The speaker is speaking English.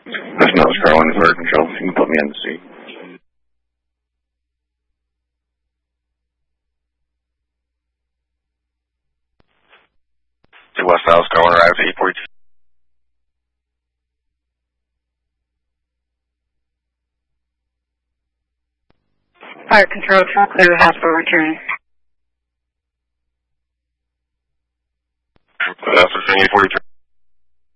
This is Carolina Fire Control. You can put me on the seat. To West South Carolina Drive, 842. Fire Control, clear the house for return. That's the 842.